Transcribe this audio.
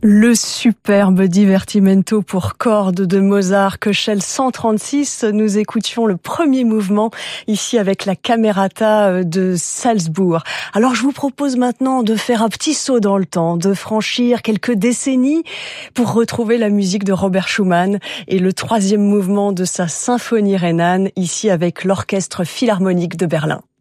Le superbe divertimento pour cordes de Mozart, Köchel 136. Nous écoutions le premier mouvement ici avec la Camerata de Salzbourg. Alors je vous propose maintenant de faire un petit saut dans le temps, de franchir quelques décennies pour retrouver la musique de Robert Schumann et le troisième mouvement de sa symphonie rhénane ici avec l'Orchestre Philharmonique de Berlin.